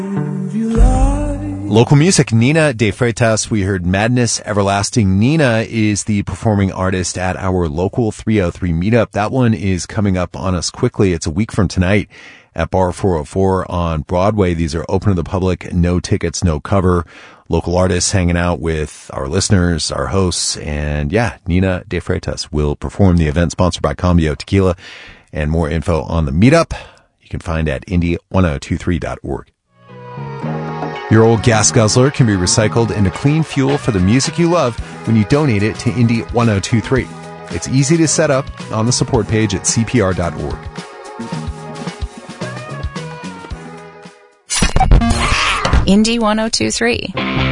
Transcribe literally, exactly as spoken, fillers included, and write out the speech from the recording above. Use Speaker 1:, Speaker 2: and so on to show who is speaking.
Speaker 1: Local music, Nina de Freitas. We heard Madness Everlasting. Nina is the performing artist at our local three oh three meetup. That one is coming up on us quickly. It's a week from tonight at Bar four oh four on Broadway. These are open to the public, no tickets, no cover. Local artists hanging out with our listeners, our hosts, and yeah, Nina de Freitas will perform. The event sponsored by Cambio Tequila. And more info on the meetup you can find at indie ten twenty-three dot org. Your old gas guzzler can be recycled into clean fuel for the music you love when you donate it to Indie ten twenty-three. It's easy to set up on the support page at c p r dot org.
Speaker 2: Indie ten twenty-three.